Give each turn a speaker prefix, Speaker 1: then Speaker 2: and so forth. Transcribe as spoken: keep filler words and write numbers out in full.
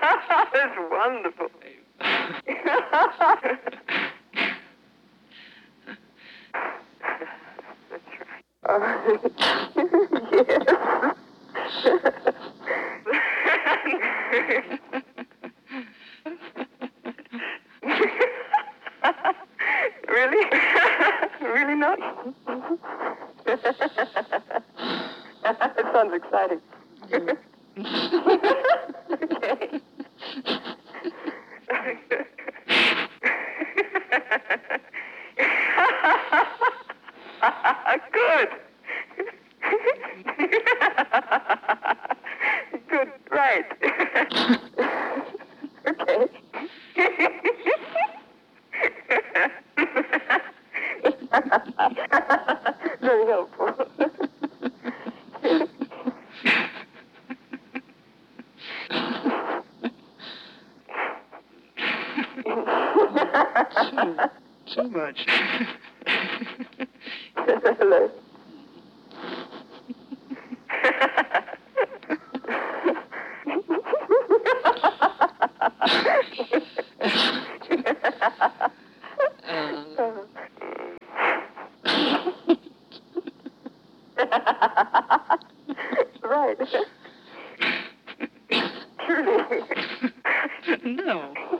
Speaker 1: That's wonderful. That's right. Uh, yes. Really? Really not? It sounds exciting. Okay. Good. Good, right. Okay. Very helpful.
Speaker 2: too, too much.
Speaker 1: Hello. Right. Truly.
Speaker 2: No.